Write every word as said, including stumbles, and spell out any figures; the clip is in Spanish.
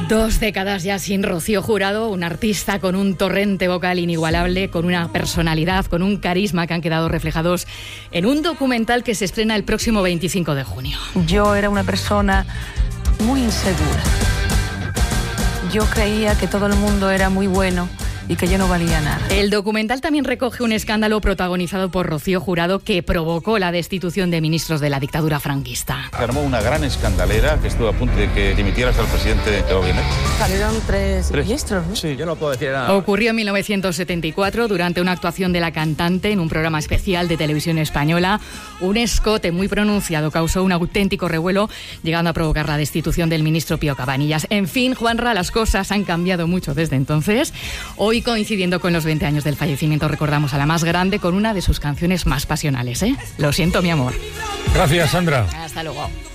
Dos décadas ya sin Rocío Jurado, un artista con un torrente vocal inigualable, con una personalidad, con un carisma que han quedado reflejados en un documental que se estrena el próximo veinticinco de junio. Yo era una persona muy insegura. Yo creía que todo el mundo era muy bueno y que yo no valía nada. El documental también recoge un escándalo protagonizado por Rocío Jurado que provocó la destitución de ministros de la dictadura franquista. Se armó una gran escandalera que estuvo a punto de que dimitieras al presidente de gobierno. Salieron tres, ¿Tres? ministros, ¿no? Sí, yo no puedo decir nada. Ocurrió en mil novecientos setenta y cuatro durante una actuación de la cantante en un programa especial de televisión española. Un escote muy pronunciado causó un auténtico revuelo, llegando a provocar la destitución del ministro Pío Cabanillas. En fin, Juanra, las cosas han cambiado mucho desde entonces. Hoy, coincidiendo con los veinte años del fallecimiento, recordamos a la más grande con una de sus canciones más pasionales, ¿eh? Lo siento, mi amor. Gracias, Sandra. Hasta luego.